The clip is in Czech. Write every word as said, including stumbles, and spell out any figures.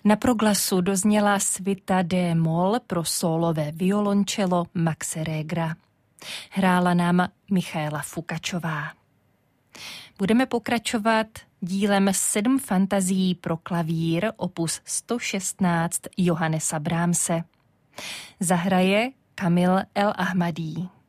Na proglasu dozněla svita D moll pro sólové violončelo Maxe Regera. Hrála nám Michaela Fukačová. Budeme pokračovat dílem Sedm fantazií pro klavír opus sto šestnáct Johannesa Brahmse. Zahraje Kamil El Ahmadí.